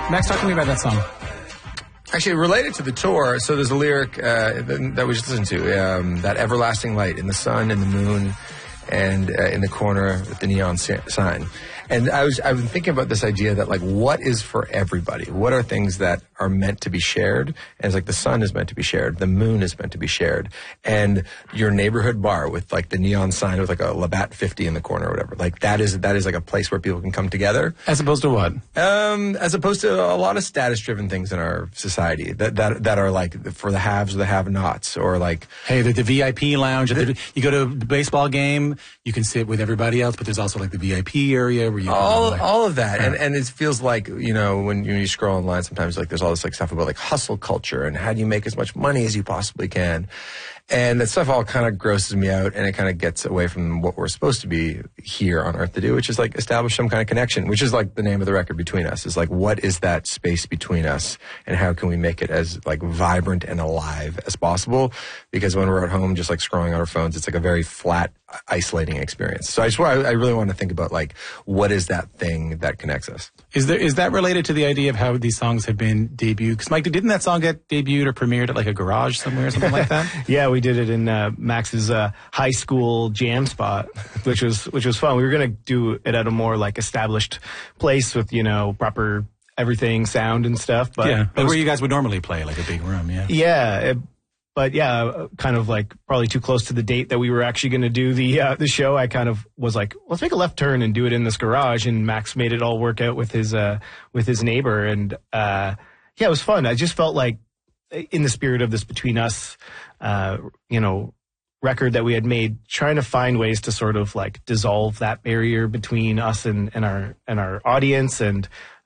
Max, talk to me about that song. Actually, related to the tour, so there's a lyric that we just listened to, that everlasting light in the sun and the moon and in the corner with the neon sign. And I've been thinking about this idea that, like, what is for everybody? What are things that are meant to be shared? And it's like the sun is meant to be shared. The moon is meant to be shared. And your neighborhood bar with, like, the neon sign with, like, a Labatt 50 in the corner or whatever. Like, that is like a place where people can come together. As opposed to what? As opposed to a lot of status-driven things in our society that are, like, for the haves or the have-nots, or, like... Hey, the VIP lounge. You go to the baseball game, you can sit with everybody else, but there's also, like, the VIP area where you all of that. And it feels like, you know, when you scroll online sometimes, like, there's all this, like, stuff about, like, hustle culture and how do you make as much money as you possibly can. And that stuff all kind of grosses me out, and it kind of gets away from what we're supposed to be here on Earth to do, which is, like, establish some kind of connection, which is, like, the name of the record, Between Us, is, like, what is that space between us, and how can we make it as, like, vibrant and alive as possible? Because when we're at home just, like, scrolling on our phones, it's, like, a very flat, isolating experience. So I really want to think about, like, what is that thing that connects us? Is that related to the idea of how these songs have been debuted? Because, Mike, didn't that song get debuted or premiered at, like, a garage somewhere or something like that? Yeah, we did it in Max's high school jam spot, which was fun. We were going to do it at a more, like, established place with, you know, proper everything, sound and stuff. But yeah, but where you guys would normally play, like a big room, yeah. Yeah, but yeah, kind of like probably too close to the date that we were actually going to do the show. I kind of was like, let's make a left turn and do it in this garage. And Max made it all work out with his neighbor. And yeah, it was fun. I just felt like, in the spirit of this Between Us, you know, record that we had made, trying to find ways to sort of, like, dissolve that barrier between us and our audience, and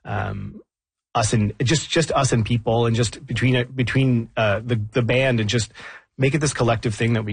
us and just us and people, and just between the band, and just make it this collective thing that we